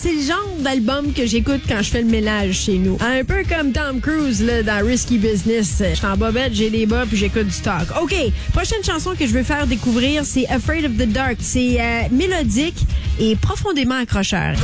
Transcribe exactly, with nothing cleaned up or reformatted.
c'est le genre d'album que j'écoute quand je fais le ménage chez nous. Un peu comme Tom Cruise là, dans Risky Business. Je suis en bobette, j'ai des bas, puis j'écoute du talk. OK, prochaine chanson que je veux faire découvrir, c'est Afraid of the Dark. C'est euh, mélodique et profondément accrocheur.